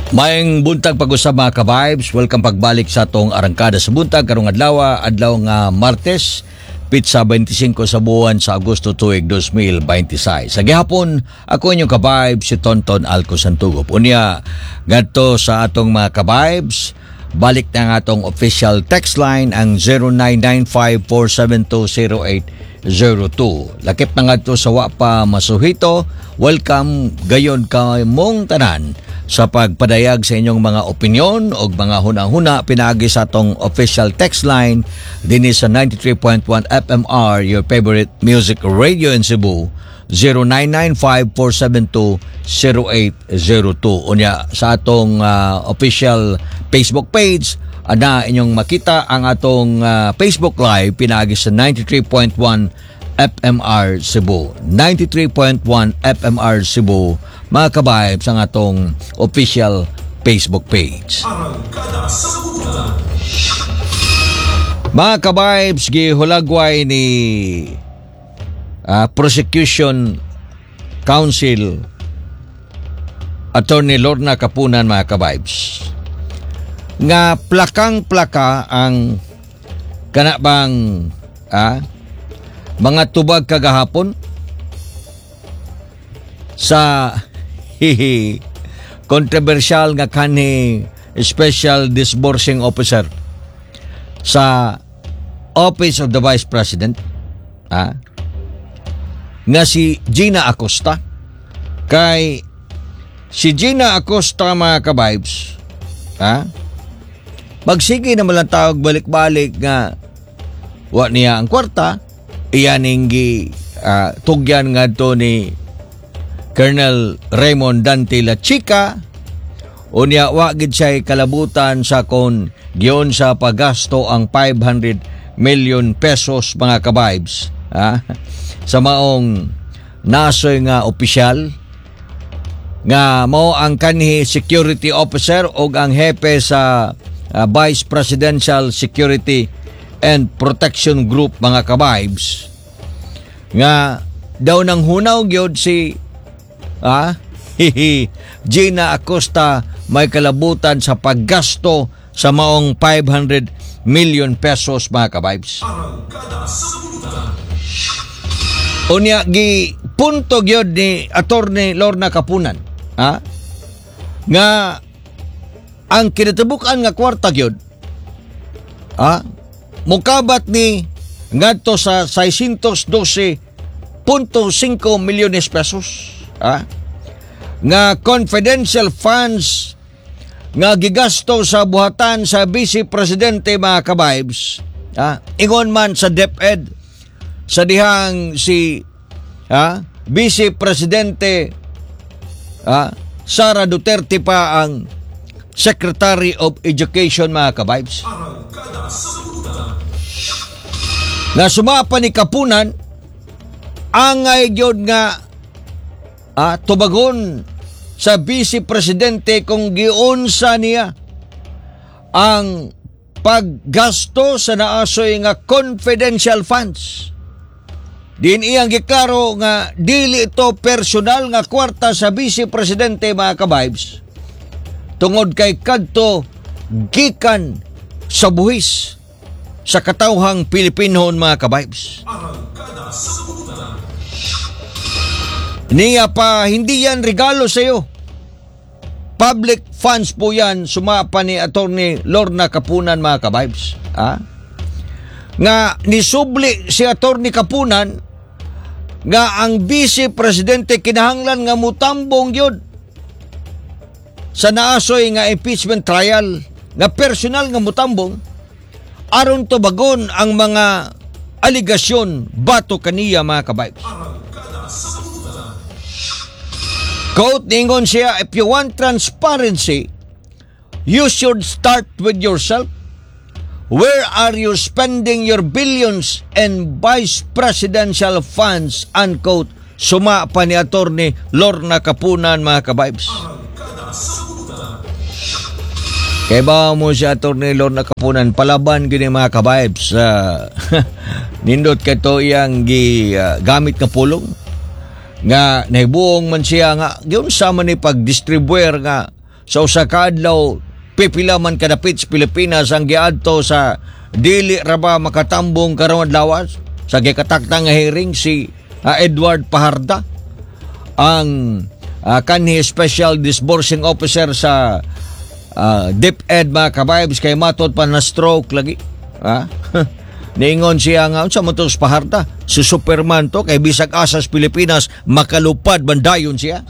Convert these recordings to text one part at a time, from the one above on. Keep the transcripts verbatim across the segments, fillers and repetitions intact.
Maayong buntag pag-usab mga ka-vibes. Welcome pagbalik sa atong arangkada sa buntag karong adlaw, adlaw nga Martes, pitsa twenty-five sa buwan sa Agosto tuig twenty twenty-six. Sa gihapon, ako inyong ka-vibes si Tonton Alco Santugop. Unya ngadto sa atong mga ka-vibes, balik na ang atong official text line ang zero nine nine five four seven two zero eight zero two. Lakip na ngadto sa wa pa masuhito. Welcome gayon ka mong tanan sa pagpadayag sa inyong mga opinyon o mga hunang-huna pinaagi sa atong official text line dinhi sa ninety-three point one F M R, your favorite music radio in Cebu, zero nine nine five four seven two zero eight zero two. Unya sa atong uh, official Facebook page, ana inyong makita ang atong uh, Facebook Live pinaagi sa ninety-three point one F M R Cebu. ninety-three point one F M R Cebu, mga ka-vibes, ang atong official Facebook page. Mga ka-vibes, gihulagway ni uh, Prosecution Council Attorney Lorna Kapunan, mga ka-vibes, nga plakang-plaka ang kanabang ah, mga tubag kagahapon sa hihi controversial nga kanhi Special Disbursing Officer sa Office of the Vice President, ah, nga si Gina Acosta. Kay si Gina Acosta, mga ka-vibes, ah, magsige na malang tawag balik-balik nga wa niya ang kwarta. Iyan inggi uh, tugyan nga to ni Colonel Raymond Dante La Chica. Unya wa gid siya kalabutan sa kon giyon sa paggasto ang five hundred million pesos, mga ka-vibes, ha? Sa maong nasoy nga opisyal nga mao ang kanhi security officer o ang hepe sa uh, Vice Presidential Security and Protection Group, mga ka-vibes, nga daw nang hunaw gyud si ah, hihi, Gina Acosta may kalabutan sa paggasto sa maong five hundred million pesos, mga ka-vibes. Unya gi punto gyud ni Attorney Lorna Kapunan, ha, nga ang kinatibukan nga kwarta gyud, ha, mukabat ni ngadto sa six hundred twelve point five milyones pesos, ah, nga confidential funds nga gigasto sa buhatan sa Vice Presidente, mga ka-vibes, ah, ingon man sa DepEd sa dihang si ah, Vice Presidente ah, Sara Duterte pa ang Secretary of Education, mga ka-vibes, na sumapa ni Kapunan angay gyud nga ah, tubagon sa Vice Presidente kung giunsa niya ang paggasto sa naasoy nga confidential funds. Din iyang giklaro nga dili ito personal nga kwarta sa Vice Presidente, mga ka-vibes, tungod kay kadto gikan sa buhis sa katawhang Pilipinhon, mga ka-vibes. Niya pa, hindi yan regalo sa iyo. Public funds po yan, sumapa ni Attorney Lorna Kapunan, mga ka-vibes. Ha? Nga nisubli si Attorney Kapunan nga ang Vice Presidente kinahanglan nga mutambong yun sa naasoy nga impeachment trial, nga personal nga mutambong aron tubagon ang mga aligasyon bato kaniya, mga ka-vibes. Quote, ningon siya, if you want transparency, you should start with yourself. Where are you spending your billions and vice presidential funds? Unquote. Suma pa ni Attorney Lorna Kapunan, mga ka-vibes. Kaya ba mo si Attorney Lorna Kapunan, palaban gini, mga ka-vibes, uh, nindot ka to iyang gi, uh, gamit na pulong nga nahibuong man siya nga giun sa man ni pagdistribuer nga sa usa ka adlaw pipila man kadapit sa Pilipinas ang giadto sa dili ra ba makatambong karon adlaw sa gikatakdang nga hearing si uh, Edward Paharda, ang uh, kanhi special disbursing officer sa uh, DepEd mga kabibes, kay matod pa na stroke lagi. Ha? Niingon siya nga unsa man to Paharda, si Superman to kay bisag asas Pilipinas makalupad bandayon siya.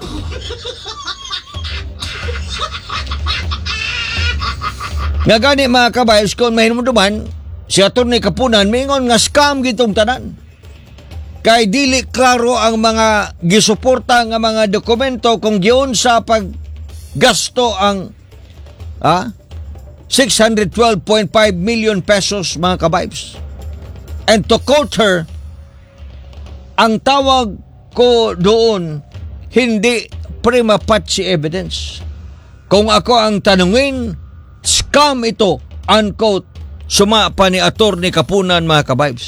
Nga gani mga kabayos, kung mahinumduman, si Atty. Kapunan, mingon nga scam gitong tanan. Kay dili klaro ang mga gisuporta nga mga dokumento kung giyon sa paggasto ang ah, six hundred twelve point five million pesos mga kabayos. And to quote her, ang tawag ko doon, hindi prima facie evidence. Kung ako ang tanungin, scam ito, unquote, suma pa ni Atty. Kapunan mga kabibes.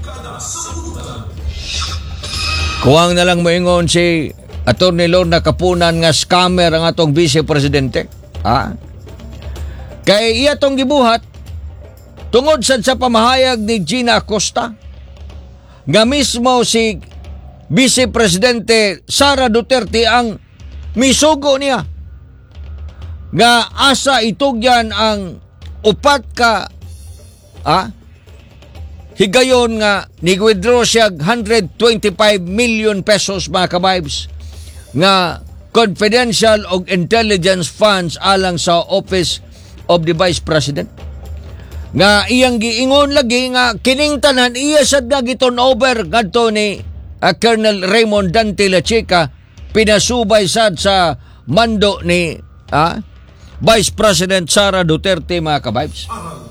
Kuwang na lang moingon si Atty. Lorna Kapunan nga scammer ang atong Vice Presidente. Ha? Kay iya tong gibuhat tungod sad sa pamahayag ni Gina Acosta nga mismo si Vice Presidente Sara Duterte ang misugo niya nga asa itugyan ang upat ka ah, higayon nga ni-withdraw siya one hundred twenty-five million pesos mga kabibes nga confidential o intelligence funds alang sa Office of the Vice President. Nga iyang giingon lagi nga kining tanan iya sad nga giton over ngadto ni uh, Colonel Raymond Dante La Chica, pinasubay sad sa mando ni ah, Vice President Sara Duterte mga kabibes.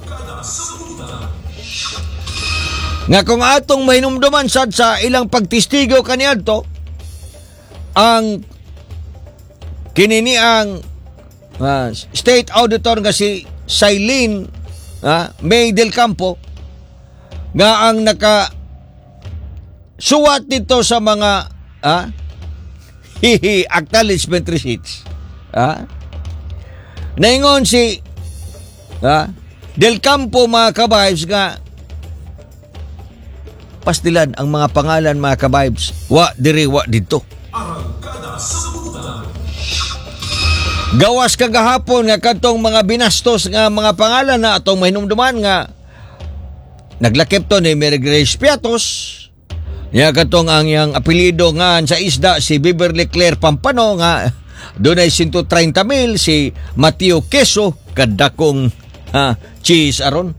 Nga kung atong mahinumduman sad sa ilang pagtistigo kaniadto, ang kinini ang uh, State Auditor nga si Sailin uh, May del Campo nga ang naka suwat dito sa mga uh, acknowledgement receipts. Ah, uh, naingon si ha, Del Campo mga kabibes nga pastilan ang mga pangalan mga kabibes, wa diri wa dito. Gawas kagahapon nga kadtong mga binastos nga mga pangalan na atong mahinumduman nga naglakip to ni Mary Grace Piatos. Niya katong ang yang apelyido nga sa isda si Beverly Claire Pampano nga doon ay one hundred thirty mil, si Mateo Queso kadakong ha, cheese aron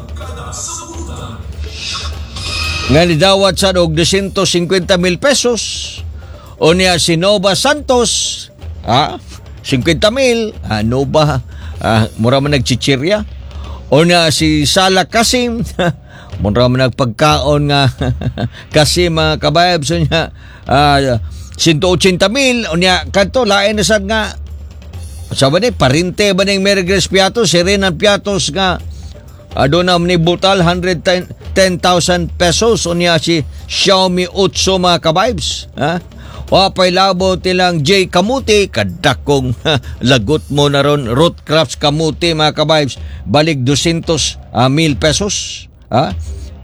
nga nidawat sa og two hundred fifty mil pesos. O niya si Nova Santos ha, fifty mil ha, Nova ha, mura man nagchichirya. O niya si Sala Kasim mura man nagpagkaon nga kasi mga kabayab so niya uh, one hundred eighty mil. O niya kanto lain na sad nga sabi ni parinte ba ning Mary Grace Piatos, si Renan Piatos nga aduna ni butal one hundred ten thousand pesos. O niya si Xiaomi Utso mga kabibes ha, wapay labo tilang J Kamuti kadakong ha, lagot mo na ron Root Crafts Kamuti mga kabibes, balik two hundred mil pesos ha.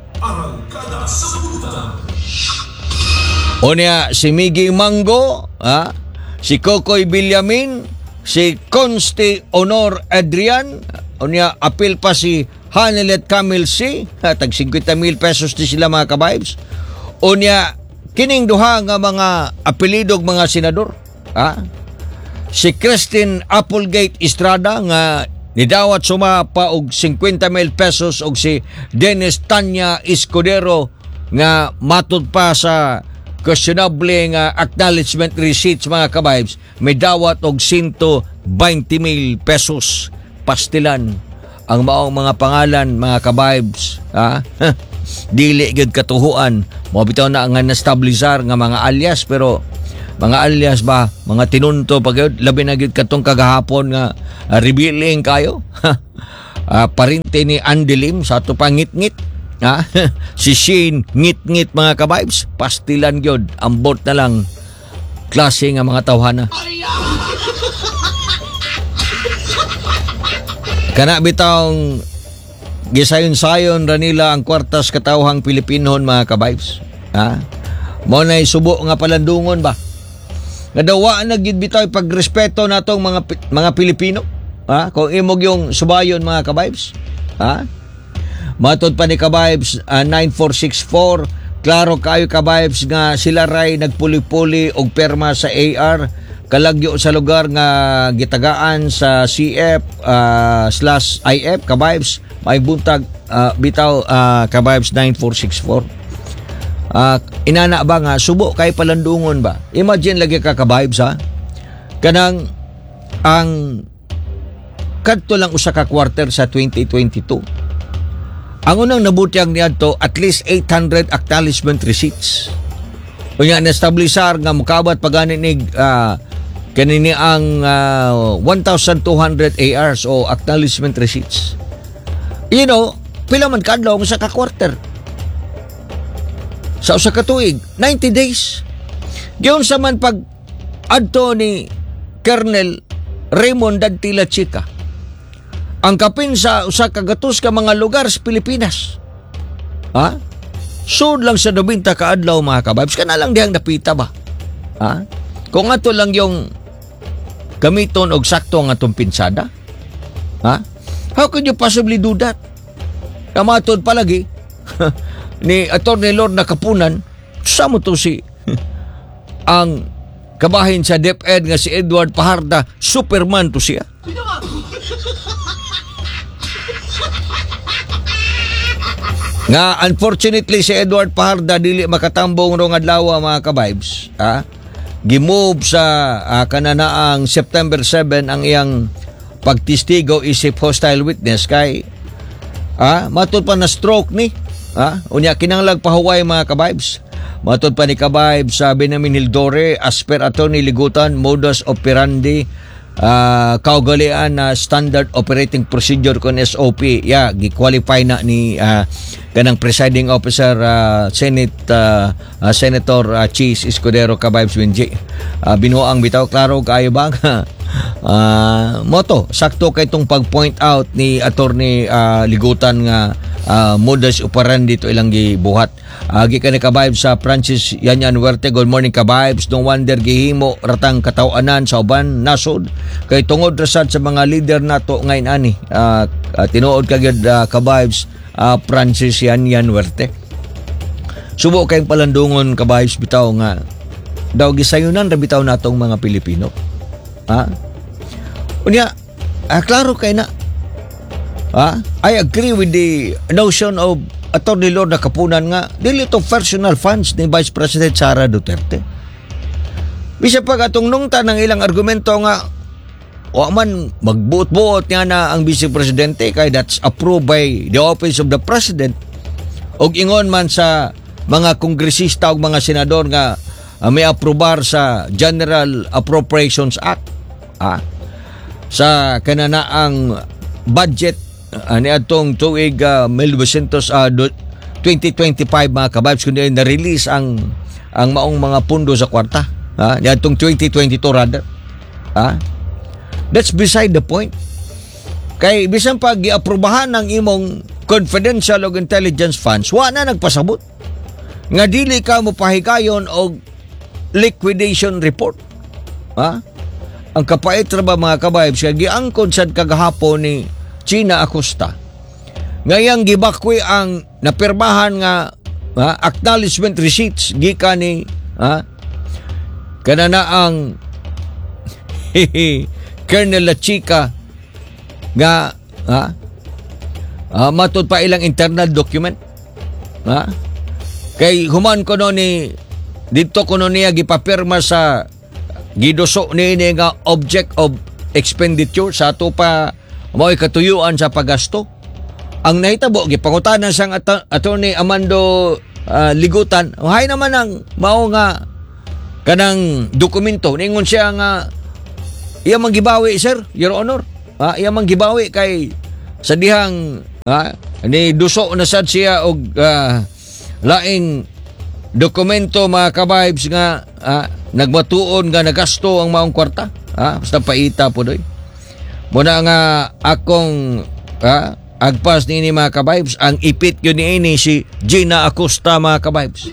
O niya si Miggy Mango ha, si Kokoy Villamin, si Consti Honor Adrian. O niya apil pa si Hanelet Camil C ha, tag fifty mil pesos di sila mga kabibes. O niya kining duha nga mga apelidog mga senador ha, si Christine Applegate Estrada nga nidawat suma pa og fifty mil pesos, og si Dennis Tanya Escudero nga matud pa sa questionable nga acknowledgement receipts mga kabibes, may dawat og one hundred twenty mil pesos. Pastilan ang maong mga pangalan mga kabibes ha. Dili gyud katuhuan mo bitaw na nga na-stabilizar nga mga alias, pero mga alias ba mga tinunto pag labi na gyud katong kagahapon nga uh, revealing kayo uh, parinte ni Andelim sa ato pangit-ngit ha. Si Shane ngit-ngit mga kabibes, pastilan gyud ambot na lang klase nga mga tawhana. Kana bitawng gisayon-sayon ra nila ang kwartas katawhang Pilipinohon mga ka-vibes. Ha? Mo na subo nga palandungon ba? Nga dawa na gid bitaw pagrespeto natong mga mga Pilipino. Ha? Kung imog yung subayon mga ka-vibes. Ha? Matod pa ni ka-vibes uh, nine four six four, klaro kayo ka-vibes nga sila ray nagpuli-puli og perma sa A R kalagyo sa lugar nga gitagaan sa C F uh, slash I F ka-vibes may buntag uh, bitaw uh, ka-vibes nine four six four. Uh, inana ba nga subo kay palandungon ba? Imagine lagi ka ka-vibes ha. Kanang ang kadto lang usa ka quarter sa twenty twenty-two. Ang unang nabutiyang niadto at least eight hundred acknowledgement receipts. Unya na-establisar nga mukabat pagani ni uh, kanini ang uh, one thousand two hundred A Rs o acknowledgement receipts. You know, pila man kadlaw sa ka quarter. Sa usa ka tuig, ninety days. Giyon sa man pag adto ni Colonel Raymond Dantila Chica. Ang kapin sa usa ka gatos ka mga lugar sa Pilipinas. Ha? Sud lang sa nobenta ka adlaw mga ka-vibes, kana lang dihang napita ba? Ha? Kung ato lang yung gamiton og sakto ang atong pinsada. Ha? How could you possibly do that? Kamatod palagi ni Attorney Lord Nakapunan, sa mo to si ang kabahin sa DepEd nga si Edward Paharda, Superman to siya. Nga unfortunately si Edward Paharda dili makatambong rong adlaw mga ka-vibes. Ha? Gimove sa uh, kananaang September seven ang iyang pagtistigo isip hostile witness kay ah, matod pa na stroke ni. Ah, unya kinanglag pahuway mga ka-vibes. Matod pa ni ka-vibes sa Benjamin Hildore as per attorney Ligutan modus operandi uh, kaugalian na uh, standard operating procedure kon S O P. Ya, gi-qualify na ni uh, kanang presiding officer uh, Senate uh, uh, Senator uh, Cheese Escudero ka-vibes Winji. Uh, binuang bitaw klaro kayo ba uh, moto sakto kay tong pag-point out ni attorney uh, Ligutan nga Uh, modus operandi dito ilang gibuhat. Uh, gikan ni ka-vibes sa Francis Yanyan Huerte. Good morning ka-vibes. No wonder gihimo ratang katawanan sa uban nasod kay tungod rasad sa mga leader nato ngayon ani. Uh, uh, tinuod kagid uh, ka-vibes uh, Francis Yanyan Huerte. Subo kayong palandungon ka-vibes bitaw nga daw gisayunan ra bitaw natong mga Pilipino. Ha? Unya, uh, klaro kay na Ah, I agree with the notion of Attorney Lord Nakapunan nga dili to personal funds ni Vice President Sara Duterte. Bisa pag atong nungtan ng ilang argumento nga o man magbuot-buot nga na ang Vice Presidente kay that's approved by the Office of the President og ingon man sa mga kongresista ug mga senador nga uh, may aprobar sa General Appropriations Act ah, sa kananaang budget Uh, ni atong tuig uh, twenty twenty-five mga ka-vibes kundi na-release ang ang maong mga pundo sa kwarta ha? Ni atong twenty twenty-two rather ha? That's beside the point kay bisan pag giaprubahan ng imong confidential o intelligence funds wa na nagpasabot nga dili ka mo pahigayon og liquidation report ha? Ang kapait ra ba mga ka-vibes kay giangkon sad kagahapon ni Gina Acosta. Ngayang gibakwi ang napirmahan nga ha, acknowledgement receipts gikan ni ha, kanana ang Colonel La Chica nga ha, uh, matod pa ilang internal document ha, kay human ko no ni dito ko no niya gipapirma sa giduso ni nga object of expenditure sa ato pa mao'y katuyuan sa paggasto. Ang nahitabo gipangutanan sang at- attorney Amando uh, Ligutan, hay naman ang mao nga kanang dokumento ningon siya nga iya man gibawi sir, Your Honor. Ha, iya man gibawi kay sa dihang ha, ni duso na sad siya og uh, laing dokumento mga ka-vibes nga uh, nagmatuon nga nagasto ang maong kwarta. Ha, basta paita po doy. Muna nga akong ha, agpas ni ini mga kabibes, ang ipit yun ni ini si Gina Acosta mga kabibes.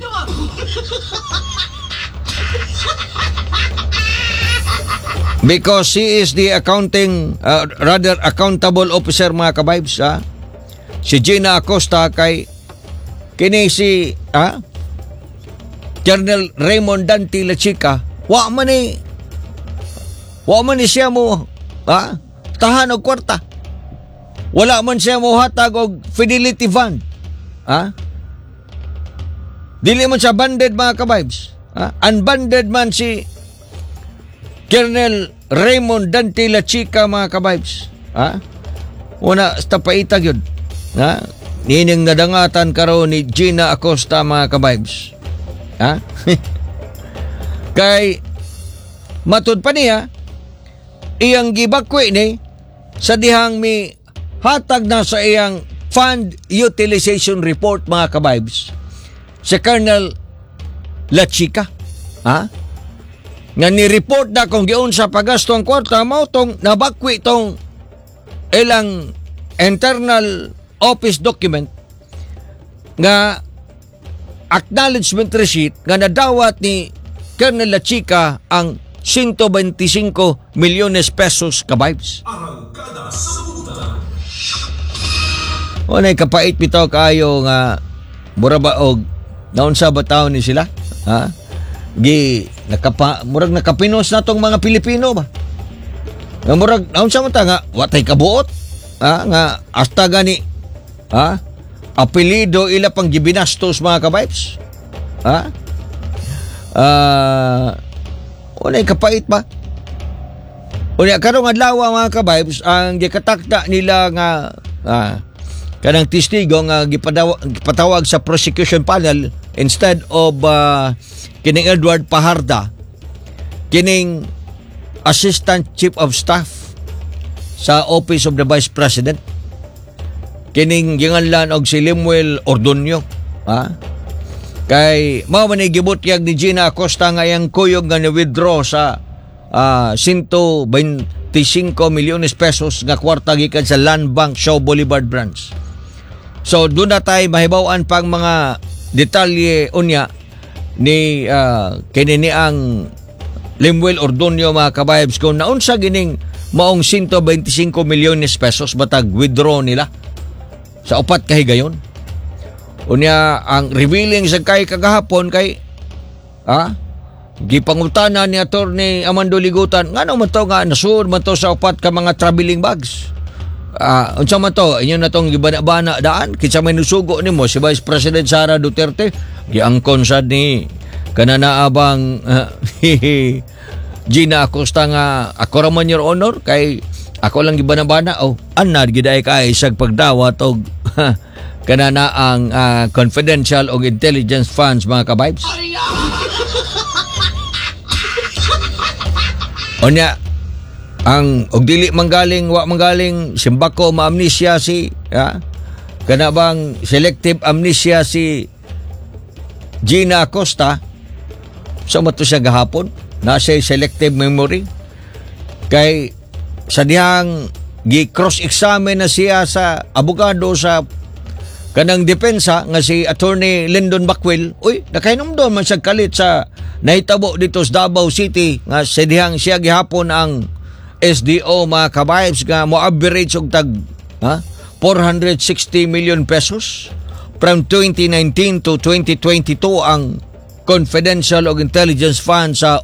Because she is the accounting, uh, rather accountable officer mga kabibes. Ha? Si Gina Acosta kay kini si ha? Colonel Raymond Dante La Chica. Wa man ni wa man ni siya mo ha? Tahan og kwarta. Wala man siya mo hatag og fidelity fund. Ha? Dili man siya banded mga kabibes. Ha? Unbanded man si Colonel Raymond Dante La Chica mga kabibes. Ha? Una sa paitag yun. Ha? Nining nadangatan karon ni Gina Acosta mga kabibes. Ha? Kay matud pa niya iyang gibakwi ni sa dihang mi hatag na sa iyang fund utilization report mga kabibes si Colonel La Chica. Ha? Nga ni-report na kung giun sa paggasto ang kwarta mao tong nabakwi tong ilang internal office document nga acknowledgement receipt nga nadawat ni Colonel La Chica ang one hundred twenty-five milyones pesos kabibes. O na kapait bitaw kayo nga mura ba og naunsa ba taon ni sila? Ha? Gi nakapa murag nakapinos na tong mga Pilipino ba? Nga murag naunsa man ta nga watay kabuot? Ha? Nga hasta gani ha? Apelido ila pang gibinastos mga kabibes. Ha? Ah, uh, unay kapait ba? Unya karong adlaw mga kabibes ang gikatakda nila nga ah, kanang testigo nga gipadawag gipatawag sa prosecution panel instead of uh, kining Edward Paharda, kining Assistant Chief of Staff sa Office of the Vice President, kining ginganlan og si Lemuel Ordonio. Ha? Kay mao man gibutyag ni Gina Acosta nga yang kuyog nga ni-withdraw sa uh, one hundred twenty-five milyones pesos nga kwarta gikan sa Land Bank Shaw Boulevard branch. So doon na tayo mahibawan pang mga detalye unya ni uh, kini ang Lemuel Ordonio mga kabibes kung naunsa gining maong one hundred twenty-five milyones pesos batag withdraw nila sa upat ka higayon. Unya ang revealing sa kay kagahapon kay ha gipangutana ni Attorney Amando Ligutan ngano man to nga nasud man to sa upat ka mga traveling bags. Ah, uh, unsa man to inyo na tong gibana-bana daan kinsa may nusugo nimo si Vice President Sara Duterte giangkon sad ni kanana abang uh, Gina Acosta nga ako ra man your honor kay ako lang gibana-bana oh anad gid ay kay sag pagdawat og kanana ang uh, confidential o intelligence funds mga kabibes. Onya ang og dili manggaling wa manggaling simbako ma-amnesia si ha? Kana bang selective amnesia si Gina Acosta sa mato siya gahapon na siya selective memory kay sa dihang gi cross-examine na siya sa abogado sa kanang depensa nga si Attorney Lyndon Backwell, uy, nakainom doon man siya kalit sa nahitabo dito sa Davao City nga sa dihang siya gihapon ang S D O mga kabibes nga mo average og tag ha, four hundred sixty million pesos from twenty nineteen to twenty twenty-two ang confidential o intelligence fund sa